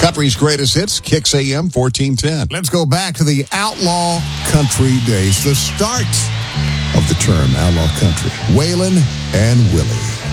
Country's greatest hits, Kicks AM 1410. Let's go back to the outlaw country days, the start of the term outlaw country. Waylon and Willie.